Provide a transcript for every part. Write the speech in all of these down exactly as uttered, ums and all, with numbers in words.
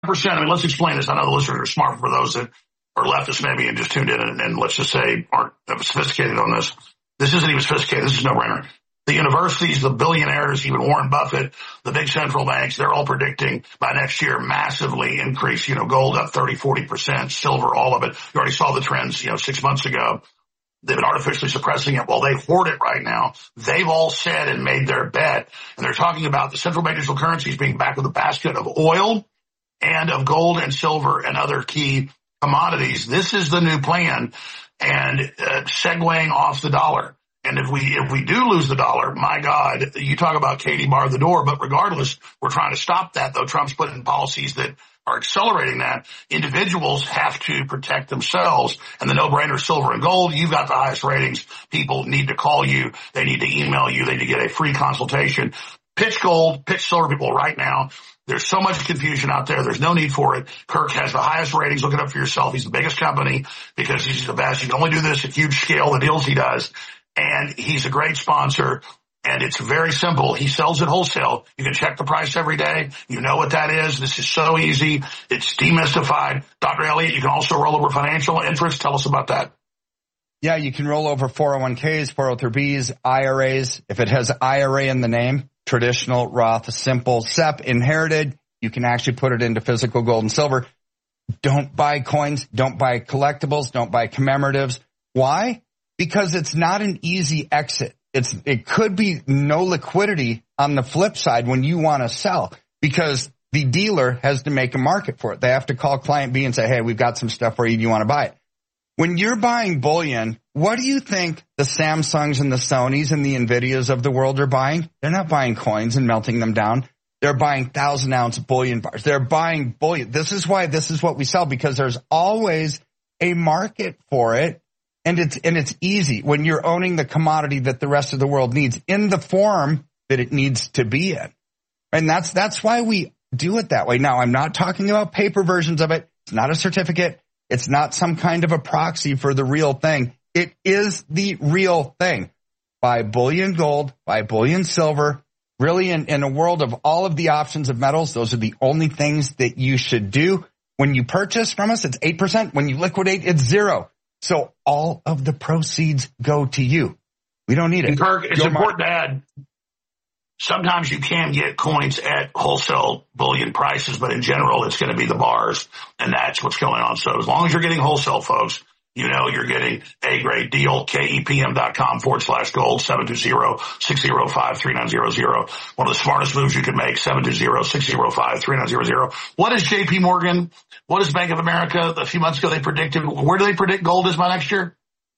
percent. I mean, let's explain this. I know the listeners are smart for those that are leftists maybe and just tuned in and, and let's just say aren't sophisticated on this. This isn't even sophisticated. This is no brainer. The universities, the billionaires, even Warren Buffett, the big central banks, they're all predicting by next year massively increase, you know, gold up thirty, forty percent, silver, all of it. You already saw the trends, you know, six months ago. They've been artificially suppressing it while they hoard it right now. They've all said and made their bet. And they're talking about the central bank digital currencies being backed with a basket of oil and of gold and silver and other key commodities. This is the new plan and uh, segueing off the dollar. And if we, if we do lose the dollar, my God, you talk about Katie bar the door, but regardless, we're trying to stop that, though Trump's put in policies that are accelerating that. Individuals have to protect themselves, and the no-brainer, silver and gold. You've got the highest ratings. People need to call you. They need to email you. They need to get a free consultation. Pitch gold, pitch silver, people, right now. There's so much confusion out there. There's no need for it. Kirk has the highest ratings. Look it up for yourself. He's the biggest company because he's the best. He can only do this at huge scale, the deals he does. And he's a great sponsor, and it's very simple. He sells at wholesale. You can check the price every day. You know what that is. This is so easy. It's demystified. Doctor Elliott, you can also roll over financial interest. Tell us about that. Yeah, you can roll over four oh one k's, four oh three b's, I R As. If it has I R A in the name, traditional, Roth, simple, S E P, inherited, you can actually put it into physical gold and silver. Don't buy coins. Don't buy collectibles. Don't buy commemoratives. Why? Because it's not an easy exit. It's, it could be no liquidity on the flip side when you want to sell because the dealer has to make a market for it. They have to call client B and say, hey, we've got some stuff for you. Do you want to buy it? When you're buying bullion, what do you think the Samsungs and the Sonys and the Nvidias of the world are buying? They're not buying coins and melting them down. They're buying thousand ounce bullion bars. They're buying bullion. This is why this is what we sell, because there's always a market for it. And it's, and it's easy when you're owning the commodity that the rest of the world needs in the form that it needs to be in. And that's, that's why we do it that way. Now, I'm not talking about paper versions of it. It's not a certificate. It's not some kind of a proxy for the real thing. It is the real thing. Buy bullion gold, buy bullion silver. Really, in, in a world of all of the options of metals, those are the only things that you should do. When you purchase from us, it's eight percent. When you liquidate, it's zero. So all of the proceeds go to you. We don't need it. And Kirk, it's Your important market. to add, sometimes you can get coins at wholesale bullion prices, but in general, it's going to be the bars, and that's what's going on. So as long as you're getting wholesale, folks, you know you're getting a great deal. Kepm.com forward slash gold, seven two zero, six zero five, three nine zero zero. One of the smartest moves you can make, seven two zero, six zero five, three nine zero zero. What is J P Morgan? What is Bank of America? A few months ago, they predicted, where do they predict gold is by next year?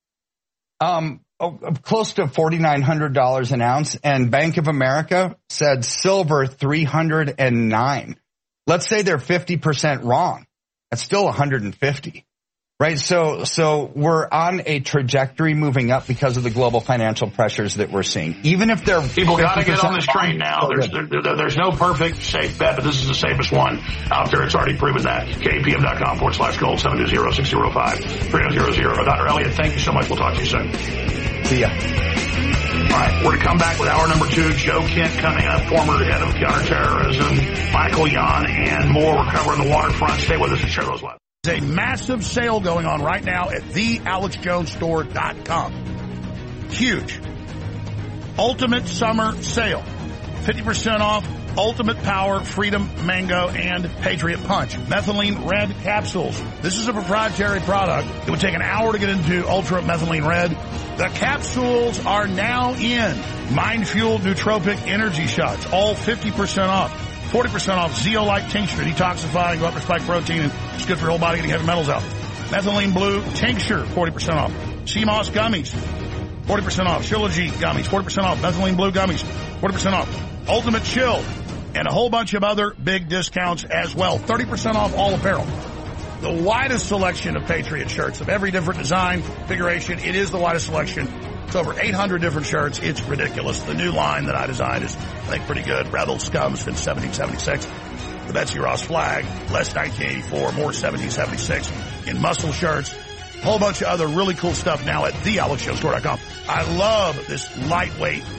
Um, oh, close to four thousand nine hundred dollars an ounce. And Bank of America said silver three hundred nine. Let's say they're fifty percent wrong. That's still one hundred fifty. Right, so so we're on a trajectory moving up because of the global financial pressures that we're seeing. Even if they're people got to get on this train now. There's there, there, there's no perfect safe bet, but this is the safest one out there. It's already proven that. Kepm.com forward slash gold seven two zero six zero five three nine zero zero. Doctor Elliott, thank you so much. We'll talk to you soon. See ya. All right, we're to come back with hour number two. Joe Kent coming up, former head of counterterrorism, Michael Yon, and more. We're covering the waterfront. Stay with us and share those live. There's a massive sale going on right now at the alex jones store dot com. Huge. Ultimate summer sale. fifty percent off Ultimate Power, Freedom Mango, and Patriot Punch. Methylene Red capsules. This is a proprietary product. It would take an hour to get into Ultra Methylene Red. The capsules are now in. Mind Fuel Nootropic Energy Shots. All fifty percent off. forty percent off Zeolite Tincture, detoxifying, go up spike protein, and it's good for your whole body, getting heavy metals out. Methylene Blue Tincture, forty percent off. C M O S Gummies, forty percent off. Trilogy Gummies, forty percent off. Methylene Blue Gummies, forty percent off. Ultimate Chill, and a whole bunch of other big discounts as well. thirty percent off all apparel. The widest selection of Patriot shirts of every different design, configuration. It is the widest selection. It's over eight hundred different shirts. It's ridiculous. The new line that I designed is, I think, pretty good. Rebel Scum since seventeen seventy-six. The Betsy Ross flag, less nineteen eighty-four, more seventeen seventy-six. In muscle shirts, a whole bunch of other really cool stuff now at the alex jones store dot com. I love this lightweight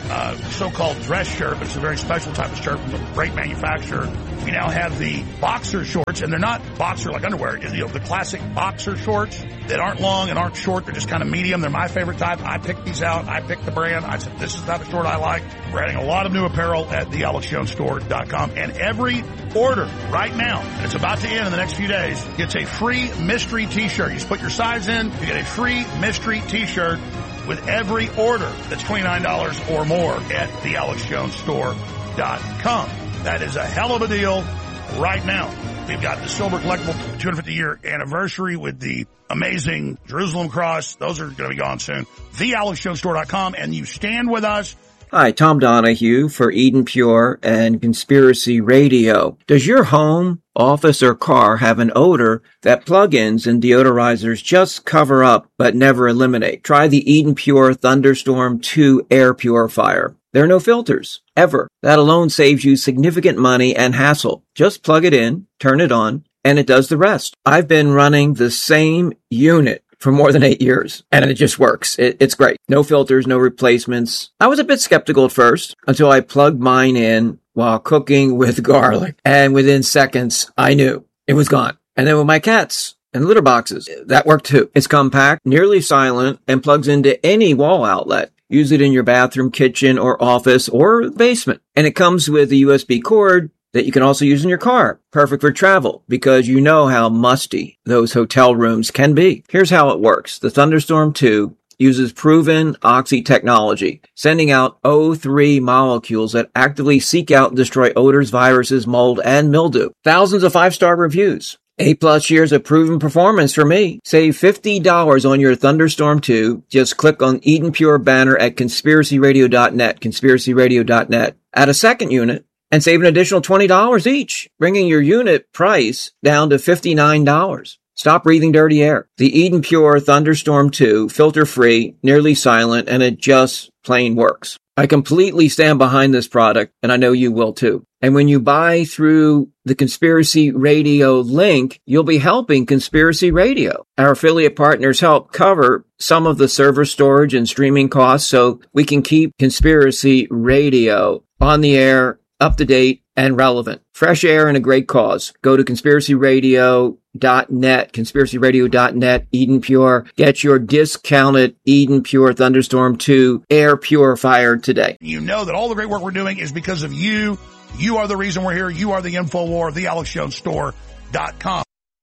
uh, so-called dress shirt, but it's a very special type of shirt from a great manufacturer. We now have the boxer shorts, and they're not boxer like underwear. You know, the classic boxer shorts that aren't long and aren't short. They're just kind of medium. They're my favorite type. I picked these out. I picked the brand. I said, this is the type of short I like. We're adding a lot of new apparel at the alex jones store dot com. And every order right now, and it's about to end in the next few days, gets a free mystery t-shirt. You just put your size in, you get a free mystery t-shirt with every order that's twenty-nine dollars or more at the alex jones store dot com. That is a hell of a deal right now. We've got the Silver Collectible two hundred fifty year anniversary with the amazing Jerusalem cross. Those are going to be gone soon. the alex jones store dot com, and you stand with us. Hi, Tom Donahue for Eden Pure and Conspiracy Radio. Does your home, office, or car have an odor that plugins and deodorizers just cover up but never eliminate? Try the Eden Pure Thunderstorm two air purifier. There are no filters, ever. That alone saves you significant money and hassle. Just plug it in, turn it on, and it does the rest. I've been running the same unit for more than eight years, and it just works. It, it's great. No filters, no replacements. I was a bit skeptical at first until I plugged mine in while cooking with garlic, and within seconds, I knew it was gone. And then with my cats and litter boxes, that worked too. It's compact, nearly silent, and plugs into any wall outlet. Use it in your bathroom, kitchen, or office, or basement. And it comes with a U S B cord that you can also use in your car. Perfect for travel, because you know how musty those hotel rooms can be. Here's how it works. The Thunderstorm two uses proven Oxy technology, sending out O three molecules that actively seek out and destroy odors, viruses, mold, and mildew. Thousands of five-star reviews. Eight plus years of proven performance for me. Save fifty dollars on your Thunderstorm two. Just click on Eden Pure banner at conspiracy radio dot net, conspiracy radio dot net. Add a second unit and save an additional twenty dollars each, bringing your unit price down to fifty-nine dollars. Stop breathing dirty air. The Eden Pure Thunderstorm two, filter-free, nearly silent, and it just plain works. I completely stand behind this product, and I know you will too. And when you buy through the Conspiracy Radio link, you'll be helping Conspiracy Radio. Our affiliate partners help cover some of the server storage and streaming costs so we can keep Conspiracy Radio on the air, up to date, and relevant. Fresh air and a great cause. Go to conspiracy radio dot net, conspiracy radio dot net, Eden Pure. Get your discounted Eden Pure Thunderstorm two air purifier today. You know that all the great work we're doing is because of you. You are the reason we're here. You are the InfoWar, the alex jones store dot com.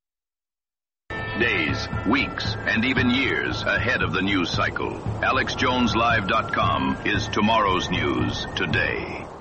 Days, weeks, and even years ahead of the news cycle. alex jones live dot com is tomorrow's news today.